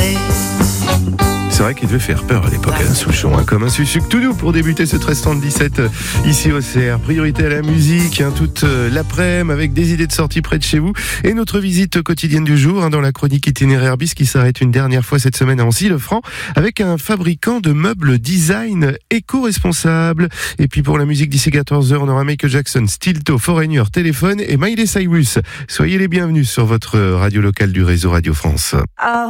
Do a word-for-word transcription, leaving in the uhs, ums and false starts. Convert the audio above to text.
soirée. C'est vrai qu'il devait faire peur à l'époque, hein, Souchon, hein, comme un sucre tout doux pour débuter ce treize dix-sept euh, ici au C R. Priorité à la musique, hein, toute euh, l'après-midi avec des idées de sortie près de chez vous. Et notre visite quotidienne du jour, hein, dans la chronique itinéraire bis qui s'arrête une dernière fois cette semaine à Ancy-le-Franc avec un fabricant de meubles design éco-responsable. Et puis pour la musique d'ici quatorze heures, on aura Michael Jackson, Stilto, Foreigner, Téléphone et Miley Cyrus. Soyez les bienvenus sur votre radio locale du réseau Radio France.